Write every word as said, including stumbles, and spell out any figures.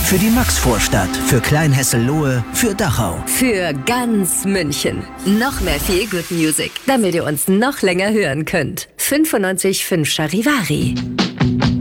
Für die Maxvorstadt, für Kleinhessellohe, für Dachau. Für ganz München. Noch mehr Feel Good Music, damit ihr uns noch länger hören könnt. fünfundneunzig Komma fünf Charivari.